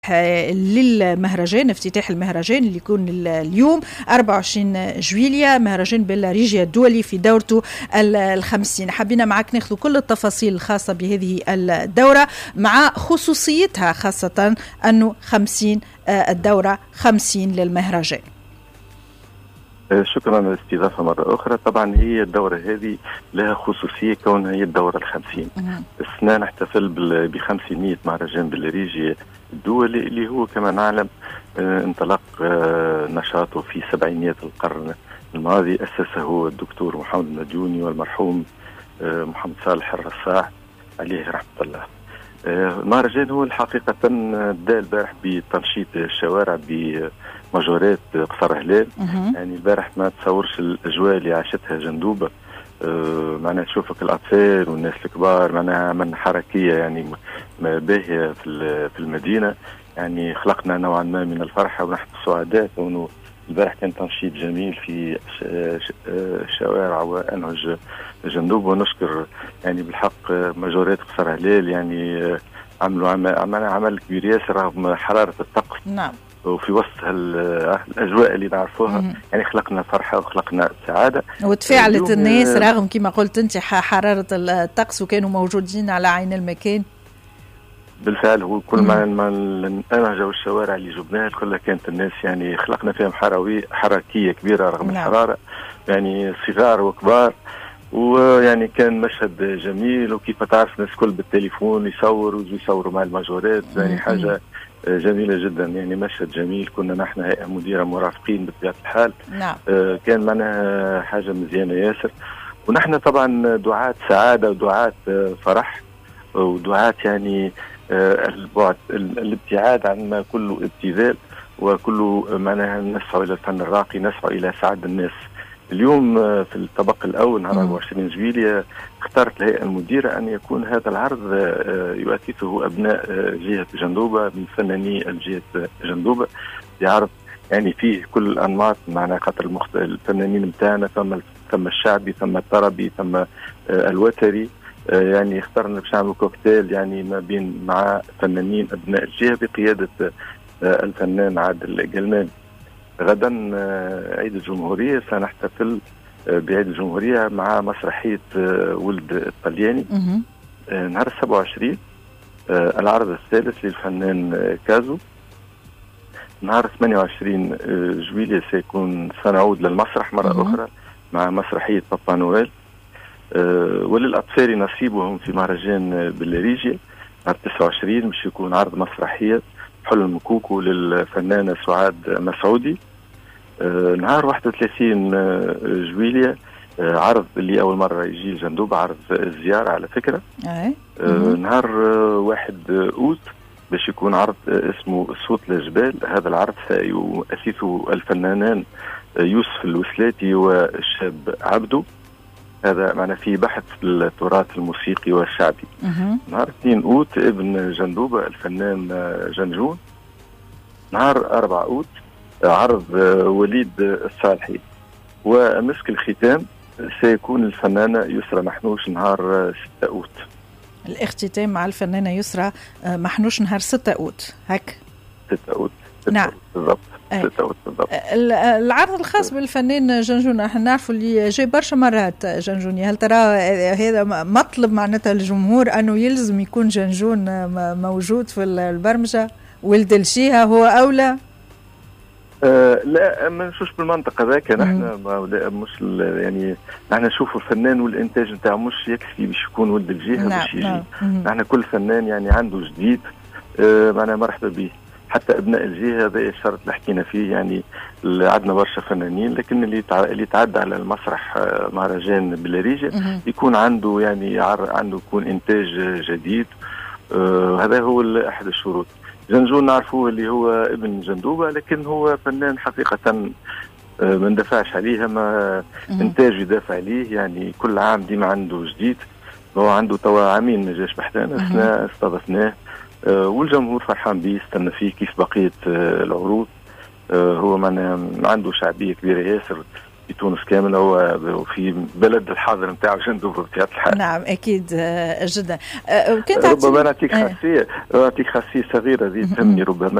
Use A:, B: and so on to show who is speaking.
A: للمهرجان، افتتاح المهرجان اللي يكون اليوم 24 جويلية، مهرجان بلاريجيا الدولي في دورته 50. حبينا معك ناخذ كل التفاصيل الخاصة بهذه الدورة مع خصوصيتها، خاصة أنه 50 الدورة 50 للمهرجان.
B: شكرا على الاستضافة مرة أخرى. طبعا هي الدورة هذه لها خصوصية كونها هي الدورة 50. السنة نحتفل ب500 مهرجان بلاريجيا الدولي اللي هو كما نعلم انطلق نشاطه في سبعينيات القرن الماضي. أسسه الدكتور محمد المديوني والمرحوم محمد صالح الرصاح عليه رحمة الله. المهرجان هو الحقيقة بدأ البارح بتنشيط الشوارع بمجورات قصر هلال. يعني البارح ما تصورش الأجواء اللي عاشتها جندوبة. معناها تشوفك الأطفال والناس الكبار، معناها عملنا حركية يعني باهية في المدينة. يعني خلقنا نوعا ما من الفرحة ونحن سعداء كونه البارح كان تنشيط جميل في الشوارع وأنهج جندوب. ونشكر يعني بالحق مجورات قصر هلال، يعني عملوا عمل كبير ياسر رغم حرارة الطقس.
A: نعم.
B: وفي وسط الأجواء اللي نعرفوها يعني خلقنا فرحة وخلقنا سعادة
A: وتفاعلت الناس رغم كما قلت أنت حرارة الطقس، وكانوا موجودين على عين المكان.
B: بالفعل هو كل ما الأنهجة والشوارع اللي جبناها كلها كانت الناس يعني خلقنا فيهم حركية كبيرة رغم الحرارة، يعني صغار وكبار. ويعني كان مشهد جميل، وكيف تعرف الناس كل بالتليفون يصوروا مع المجورات، يعني حاجة جميلة جدا، يعني مشهد جميل. كنا نحن هيئة مديرة مرافقين بطبيعة الحال.
A: نعم.
B: كان معنا حاجة مزيانة ياسر. ونحن طبعا دعاة سعادة ودعاة فرح ودعاة يعني الابتعاد عن كل ابتذال وكل معناها نسعى إلى الفن الراقي، نسعى إلى سعادة الناس. اليوم في الطبق الأول نهار 24 جويلية اختارت الهيئة المديرة أن يكون هذا العرض يؤسسه أبناء جهة جندوبة من فناني الجهة جندوبة. يعرض يعني فيه كل الأنماط، معنى خاطر الفنانين متاعنا ثم الشعبي ثم الطربي ثم الوتري. يعني اخترنا باش نعملوا كوكتيل يعني ما بين مع فنانين أبناء الجهة بقيادة الفنان عادل الجلماني. غدا عيد الجمهورية سنحتفل بعيد الجمهورية مع مسرحية ولد الطلياني. نهار 27 العرض الثالث للفنان كازو. نهار 28 جويلية سنعود للمسرح مرة أخرى مع مسرحية بابا نويل. وللأطفال نصيبهم في مهرجان بلاريجيا. نهار 29 باش يكون عرض مسرحية حلم كوكو للفنانة سعاد مسعودي. نهار 31 جويلية عرض اللي أول مرة يجي الجندوب، عرض الزيارة على فكرة. نهار 1 أوت باش يكون عرض اسمه صوت الجبال. هذا العرض سيؤسسه الفنانان يوسف الوسلاتي والشاب عبدو. هذا معنى في بحث التراث الموسيقي والشعبي. نهار 2 أوت ابن جندوبة الفنان جنجون. نهار 4 أوت عرض وليد الصالحي. ومسك الختام سيكون الفنانة يسرى محنوش نهار 6 أوت.
A: الاختتام مع الفنانة يسرى محنوش نهار 6 أوت هك
B: 6 أوت.
A: نعم
B: بالضبط.
A: العرض الخاص بالفنان جنجون احنا نعرفوا اللي جاي برشا مرات جنجوني. هل ترى هذا مطلب معناتها الجمهور انه يلزم يكون جنجون موجود في البرمجة؟ ولد الشيها هو اولى؟
B: لا ما نشوفش بالمنطق هذاك. نحن مش يعني نحن نشوفوا الفنان والانتاج نتاعو مش يكفي باش يكون ولد الجهه باش يجي. نحن كل فنان يعني عنده جديد معنا مرحبا به. حتى ابناء الجهه هذا الشرط اللي حكينا فيه، يعني عندنا برشا فنانين لكن اللي تعدى على المسرح مهرجان بلاريجيا يكون عنده يعني عنده يكون انتاج جديد. هذا هو احد الشروط. جنجون نعرفوه اللي هو ابن جندوبة لكن هو فنان حقيقة ما ندفعش عليه، ما انتاج يدافع عليه. يعني كل عام ديما عنده جديد. هو عنده توا عامين ما جاش بحثنا استضفناه والجمهور فرحان به استنى فيه كيف بقية العروض. هو عنده شعبية كبيرة ياسر في تونس كاملة وفي بلد الحاضر نتاعو جندوب بطبيعة الحال.
A: نعم أكيد جدا.
B: ربما نعطيك خاصية صغيرة ذي تهمني ربما